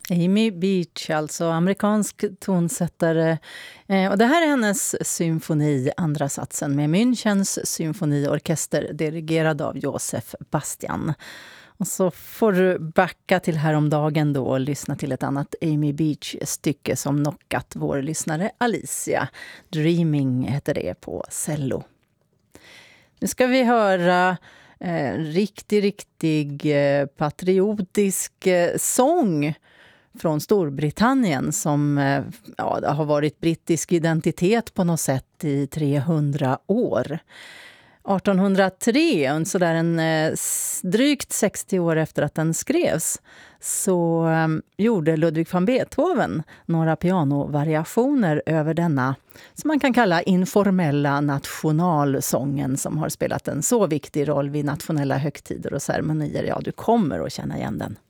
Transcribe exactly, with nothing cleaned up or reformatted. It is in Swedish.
Amy Beach, alltså amerikansk tonsättare. Eh, och det här är hennes symfoni, andra satsen med Münchens symfoniorkester dirigerad av Josef Bastian. Och så får du backa till häromdagen då och lyssna till ett annat Amy Beach-stycke som knockat vår lyssnare Alicia. Dreaming heter det på cello. Nu ska vi höra eh, riktig, riktig eh, patriotisk eh, sång från Storbritannien som eh, ja, har varit brittisk identitet på något sätt i trehundra år. artonhundratre, så där en eh, drygt sextio år efter att den skrevs, så eh, gjorde Ludwig van Beethoven några pianovariationer över denna, som man kan kalla informella nationalsången, som har spelat en så viktig roll vid nationella högtider och ceremonier. Ja, du kommer att känna igen den.